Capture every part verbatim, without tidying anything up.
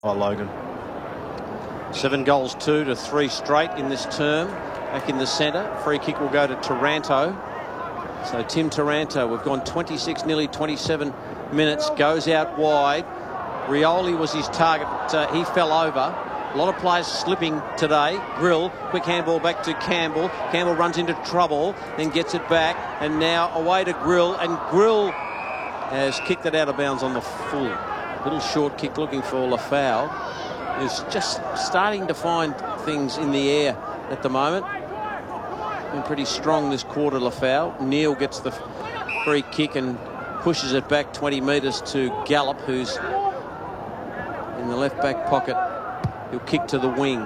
Oh, Logan. Seven goals, two to three straight in this term. Back in the centre. Free kick will go to Taranto. So Tim Taranto, we've gone twenty-six, nearly twenty-seven minutes. Goes out wide. Rioli was his target. Uh, he fell over. A lot of players slipping today. Grill, quick handball back to Campbell. Campbell runs into trouble, then gets it back. And now away to Grill. And Grill has kicked it out of bounds on the full. Little short kick looking for Lafau, who's just starting to find things in the air at the moment. Been pretty strong this quarter, Lafau. Neil gets the free kick and pushes it back twenty metres to Gallop, who's in the left back pocket. He'll kick to the wing.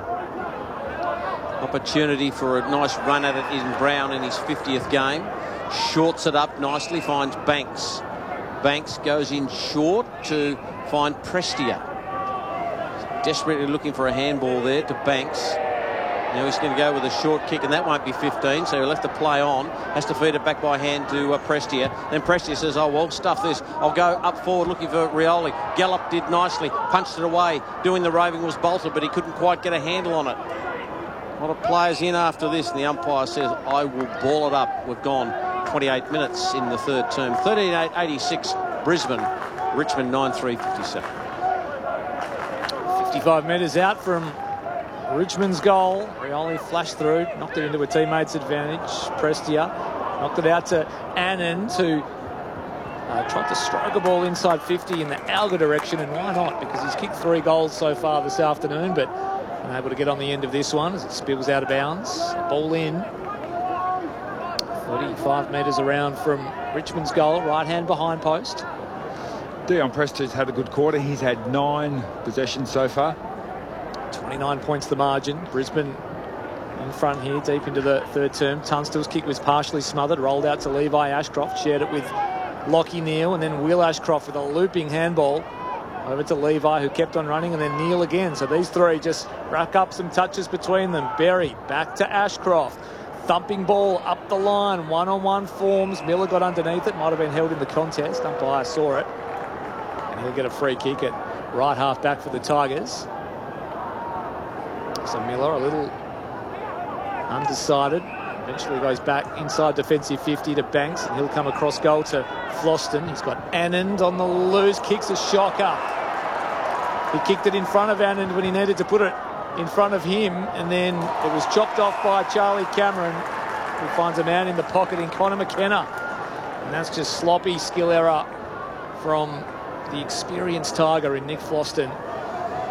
Opportunity for a nice run at it in Brown in his fiftieth game. Shorts it up nicely, finds Banks. Banks goes in short to find Prestia. Desperately looking for a handball there to Banks. Now he's going to go with a short kick, and that won't be fifteen, so he'll have to play on. Has to feed it back by hand to uh, Prestia. Then Prestia says, oh, well, stuff this. I'll go up forward looking for Rioli. Gallop did nicely, punched it away. Doing the roving was Bolter, but he couldn't quite get a handle on it. A lot of players in after this, and the umpire says, I will ball it up. We've gone twenty-eight minutes in the third term. thirteen eight eighty-six, Brisbane. Richmond nine three fifty-seven. fifty-five metres out from Richmond's goal. Rioli flashed through, knocked it into a teammate's advantage. Prestia knocked it out to Annan, who uh, tried to stroke a ball inside fifty in the Alga direction, and why not? Because he's kicked three goals so far this afternoon, but unable to get on the end of this one as it spills out of bounds. Ball in. thirty-five metres around from Richmond's goal, right hand behind post. Dion Prestia's had a good quarter. He's had nine possessions so far. twenty-nine points the margin. Brisbane in front here, deep into the third term. Tunstall's kick was partially smothered, rolled out to Levi Ashcroft, shared it with Lockie Neal, and then Will Ashcroft with a looping handball over to Levi, who kept on running, and then Neal again. So these three just rack up some touches between them. Berry back to Ashcroft. Thumping ball up the line, one-on-one forms. Miller got underneath it, might have been held in the contest. Umpire saw it. And he'll get a free kick at right half back for the Tigers. So Miller a little undecided. Eventually goes back inside defensive fifty to Banks, and he'll come across goal to Floston. He's got Anand on the loose, kicks a shocker. He kicked it in front of Anand when he needed to put it in front of him, and then it was chopped off by Charlie Cameron, who finds a man in the pocket in Connor McKenna. And that's just sloppy skill error from the experienced Tiger in Nick Floston.